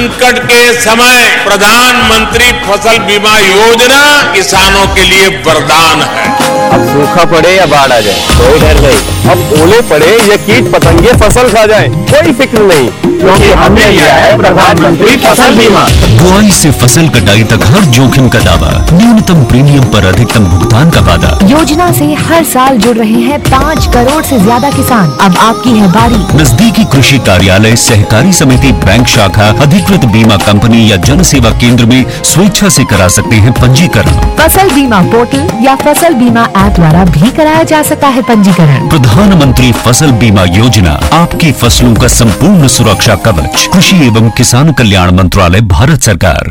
संकट के समय प्रधानमंत्री फसल बीमा योजना किसानों के लिए वरदान है। अब सूखा पड़े या बाढ़ आ जाए कोई डर नहीं, अब ओले पड़े या कीट पतंगे फसल खा जाए कोई फिक्र नहीं, क्योंकि हमने लिया है प्रधानमंत्री फसल बीमा। बुआई से फसल कटाई तक हर जोखिम का दावा, न्यूनतम प्रीमियम पर अधिकतम भुगतान का वादा। योजना से हर साल जुड़ रहे हैं 5 करोड़ से ज्यादा किसान। अब आपकी है बारी। नजदीकी कृषि कार्यालय, सहकारी समिति, बैंक शाखा, अधिकृत बीमा कंपनी या जन सेवा केंद्र में स्वेच्छा से करा सकते हैं पंजीकरण। फसल बीमा पोर्टल या फसल बीमा ऐप द्वारा भी कराया जा सकता है पंजीकरण। प्रधानमंत्री फसल बीमा योजना, आपकी फसलों का संपूर्ण सुरक्षा कवच। कृषि एवं किसान कल्याण मंत्रालय, भारत सरकार।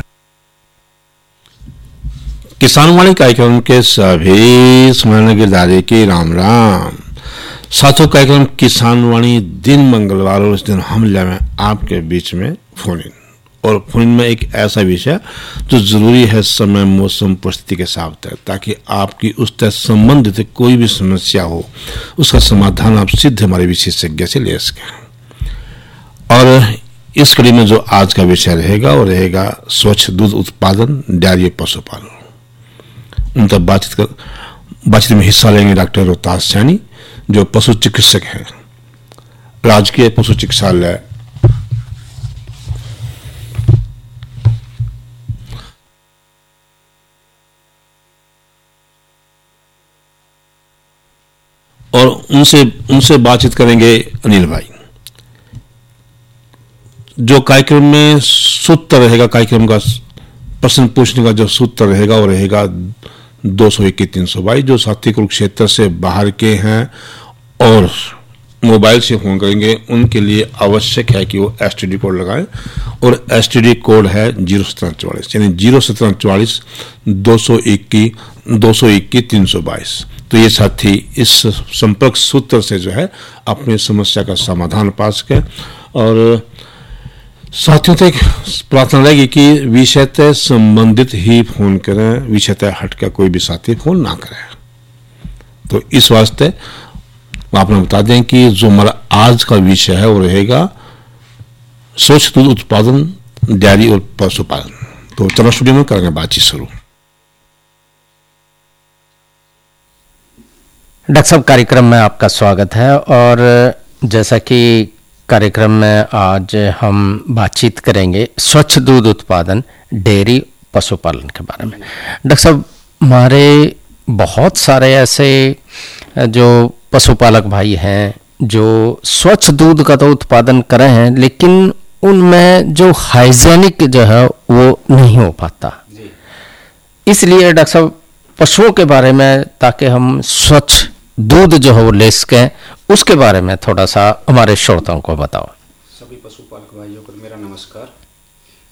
किसानवाणी कार्यक्रम के सभी स्मरण गिरधारी की राम राम। साथियों, कार्यक्रम किसानवाणी दिन मंगलवार और इस दिन हम ले आपके बीच में फोन इन, और फोन इन में एक ऐसा विषय जो जरूरी है समय मौसम परिस्थिति के हिसाब से, ताकि आपकी उससे संबंधित कोई भी समस्या हो उसका समाधान आप सिद्ध हमारे विशेषज्ञ से ले सकें। और इस कड़ी में जो आज का विषय रहेगा वो रहेगा स्वच्छ दूध उत्पादन, डेयरी पशुपालन। उन तक बातचीत में हिस्सा लेंगे डॉक्टर रोहतास सैनी, जो पशु चिकित्सक हैं, राजकीय पशु चिकित्सालय और उनसे बातचीत करेंगे अनिल भाई। जो कार्यक्रम में सूत्र रहेगा, कार्यक्रम का प्रश्न पूछने का जो सूत्र रहेगा वो रहेगा 221-322। जो साथी कुरुक्षेत्र से बाहर के हैं और मोबाइल से फोन करेंगे उनके लिए आवश्यक है कि वो एसटीडी कोड लगाएं, और एसटीडी कोड है 01744, यानी 01744 221 322। तो ये साथी इस संपर्क सूत्र से जो है अपनी समस्या का समाधान पा सके। और साथियों से प्रार्थना रहेगी कि विषय से संबंधित ही फोन करें, विषय से हटकर कोई भी साथी फोन ना करें। तो इस वास्ते आपने बता दें कि जो हमारा आज का विषय है वो रहेगा स्वच्छ दूध उत्पादन, डेयरी और पशुपालन। तो चलो स्टूडियो में करेंगे बातचीत शुरू। डॉक्टर साहब, कार्यक्रम में आपका स्वागत है। और जैसा कि कार्यक्रम में आज हम बातचीत करेंगे स्वच्छ दूध उत्पादन, डेयरी पशुपालन के बारे में। डॉक्टर साहब, हमारे बहुत सारे ऐसे जो पशुपालक भाई हैं जो स्वच्छ दूध का तो उत्पादन कर रहे हैं, लेकिन उनमें जो हाइजेनिक जो है वो नहीं हो पाता। इसलिए डॉक्टर साहब, पशुओं के बारे में, ताकि हम स्वच्छ दूध जो है वो ले सकें, उसके बारे में थोड़ा सा हमारे श्रोताओं को बताओ। सभी पशुपालक भाइयों को मेरा नमस्कार।